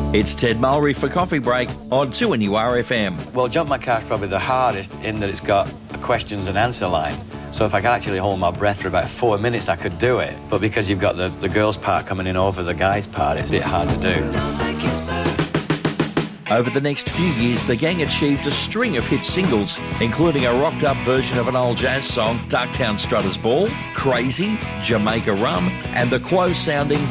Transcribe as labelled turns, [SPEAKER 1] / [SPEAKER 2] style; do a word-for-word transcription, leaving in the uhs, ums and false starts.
[SPEAKER 1] It's Ted Mulry for Coffee Break on two N U R F M.
[SPEAKER 2] Well, Jump My Car's probably the hardest in that it's got a questions and answer line. So if I could actually hold my breath for about four minutes, I could do it. But because you've got the, the girls' part coming in over the guys' part, it's a bit hard to do.
[SPEAKER 1] Over the next few years, the gang achieved a string of hit singles, including a rocked-up version of an old jazz song, Darktown Strutters Ball, Crazy, Jamaica Rum, and the Quo sounding